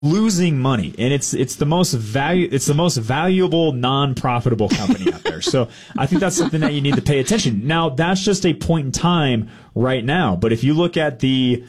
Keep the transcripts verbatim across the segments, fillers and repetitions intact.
losing money, and it's it's the most value it's the most valuable non-profitable company out there. So I think that's something that you need to pay attention. Now, that's just a point in time right now, but if you look at the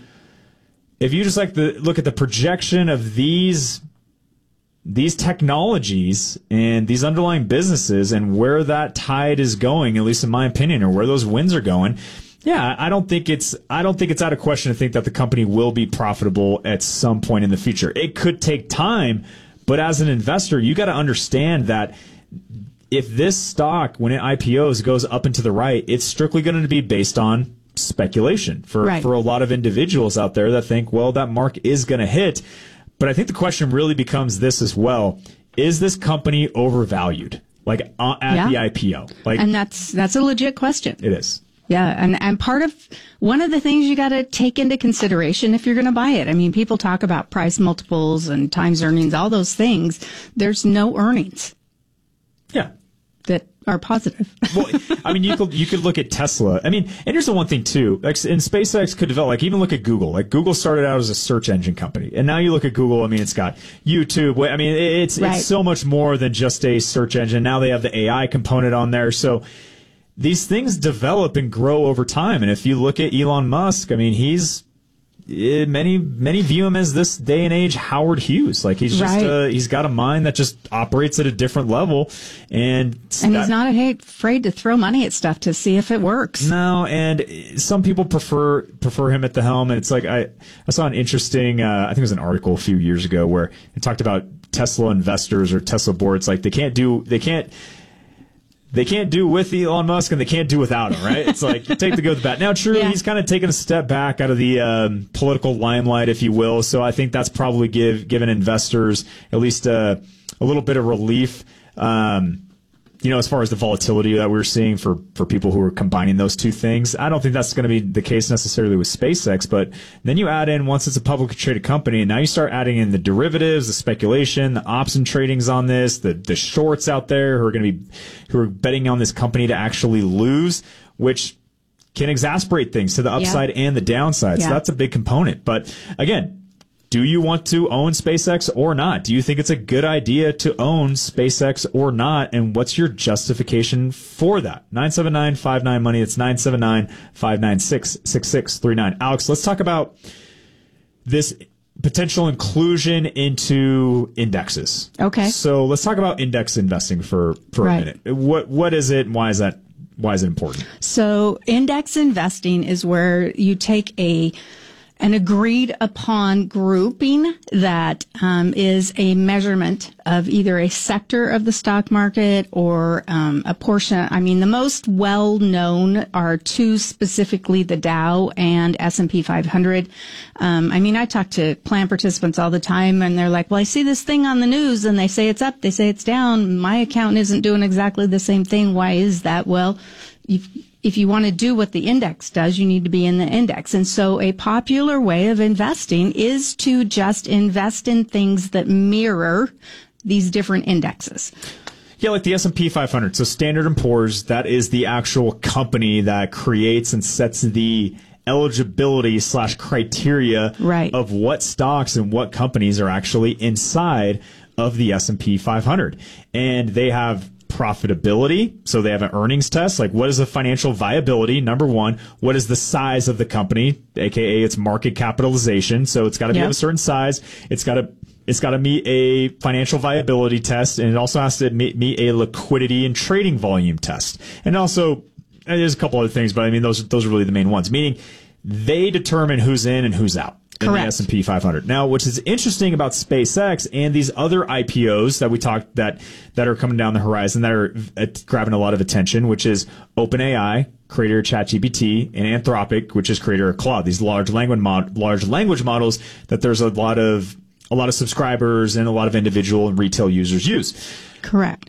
if you just like the look at the projection of these these technologies and these underlying businesses and where that tide is going, at least in my opinion, or where those winds are going, yeah, I don't think it's I don't think it's out of question to think that the company will be profitable at some point in the future. It could take time, but as an investor, you got to understand that if this stock, when it I P Os, goes up and to the right, it's strictly going to be based on speculation for, right. for a lot of individuals out there that think, well, that mark is going to hit. But I think the question really becomes this as well. Is this company overvalued? Like uh, at yeah. the I P O? Like, and that's that's a legit question. It is. Yeah, and, and part of one of the things you got to take into consideration if you're going to buy it. I mean, people talk about price multiples and times earnings, all those things. There's no earnings. Yeah. That are positive. Well, I mean, you could you could look at Tesla. I mean, and here's the one thing too. Like, and SpaceX could develop. Like, even look at Google. Like, Google started out as a search engine company, and now you look at Google. I mean, it's got YouTube. I mean, it's right. it's so much more than just a search engine. Now they have the A I component on there. So these things develop and grow over time. And if you look at Elon Musk, I mean, he's eh, many many view him as this day and age Howard Hughes. Like, he's just right. uh, he's got a mind that just operates at a different level, and and that, he's not afraid to throw money at stuff to see if it works. No, and some people prefer prefer him at the helm. And it's like I I saw an interesting uh, I think it was an article a few years ago where it talked about Tesla investors or Tesla boards. Like, they can't do they can't. They can't do with Elon Musk, and they can't do without him, right? It's like, you take the good with the bad. Now, true, yeah. he's kind of taken a step back out of the um, political limelight, if you will. So I think that's probably give given investors at least a, a little bit of relief. Um, you know, as far as the volatility that we're seeing for, for people who are combining those two things. I don't think that's going to be the case necessarily with SpaceX, but then you add in, once it's a publicly traded company, and now you start adding in the derivatives, the speculation, the option tradings on this, the, the shorts out there who are going to be, who are betting on this company to actually lose, which can exasperate things to the upside yeah. and the downside. Yeah. So that's a big component. But again, do you want to own SpaceX or not? Do you think it's a good idea to own SpaceX or not? And what's your justification for that? nine seven nine five nine money. It's nine seven nine five nine six six six three nine. Alex, let's talk about this potential inclusion into indexes. Okay. So let's talk about index investing for, for right. a minute. What What is it, and why is that? Why is it important? So index investing is where you take a an agreed upon grouping that um, is a measurement of either a sector of the stock market or um, a portion. I mean, the most well-known are two specifically, the Dow and S and P five hundred. Um, I mean, I talk to plan participants all the time, and they're like, well, I see this thing on the news, and they say it's up, they say it's down. My account isn't doing exactly the same thing. Why is that? Well, you've If you want to do what the index does, you need to be in the index. And so a popular way of investing is to just invest in things that mirror these different indexes. Yeah, like the S and P five hundred. So Standard and Poor's, that is the actual company that creates and sets the eligibility slash criteria right. of what stocks and what companies are actually inside of the S and P five hundred. And they have profitability. So they have an earnings test. Like, what is the financial viability? Number one, what is the size of the company? A K A its market capitalization. So it's got to be yep. of a certain size. It's got to, it's got to meet a financial viability test. And it also has to meet, meet a liquidity and trading volume test. And also, and there's a couple other things, but I mean, those, those are really the main ones, meaning they determine who's in and who's out. In Correct. the S and P five hundred. Now, which is interesting about SpaceX and these other I P Os that we talked that that are coming down the horizon that are uh, grabbing a lot of attention, which is OpenAI, creator of ChatGPT, and Anthropic, which is creator of Claude. These large language mod- large language models that there's a lot of a lot of subscribers and a lot of individual and retail users use. Correct.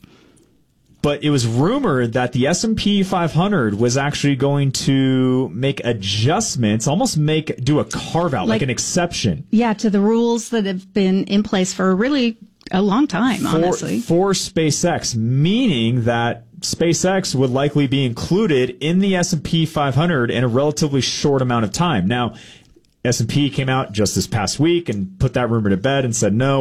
But it was rumored that the S and P five hundred was actually going to make adjustments, almost make do a carve out, like, like an exception. Yeah, to the rules that have been in place for really a long time, for, honestly. For SpaceX, meaning that SpaceX would likely be included in the S and P five hundred in a relatively short amount of time. Now, S and P came out just this past week and put that rumor to bed and said, no,